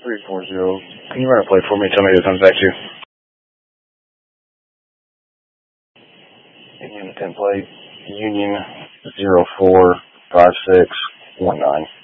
340. Can you run a plate for me? Tell me who comes back to you. Union 10 plate. Union 045619.